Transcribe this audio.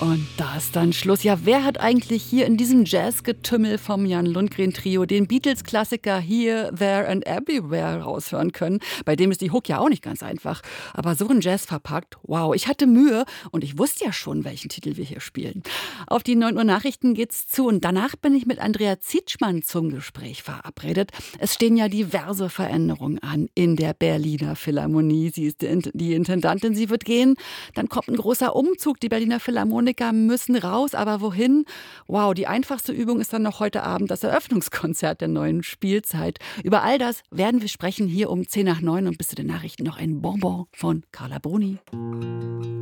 Und da ist dann Schluss. Ja, wer hat eigentlich hier in diesem Jazzgetümmel vom Jan Lundgren Trio den Beatles-Klassiker Here, There and Everywhere raushören können? Bei dem ist die Hook ja auch nicht ganz einfach. Aber so ein Jazz verpackt, wow, ich hatte Mühe und ich wusste ja schon, welchen Titel wir hier spielen. Auf die 9 Uhr Nachrichten geht's zu und danach bin ich mit Andrea Zietschmann zum Gespräch verabredet. Es stehen ja diverse Veränderungen an in der Berliner Philharmonie. Sie ist die Intendantin, sie wird gehen. Dann kommt ein großer Umzug. Die Berliner Philharmoniker müssen raus, aber wohin? Wow, die einfachste Übung ist dann noch heute Abend das Eröffnungskonzert der neuen Spielzeit. Über all das werden wir sprechen hier um 10 nach 9 und bis zu den Nachrichten noch ein Bonbon von Carla Bruni.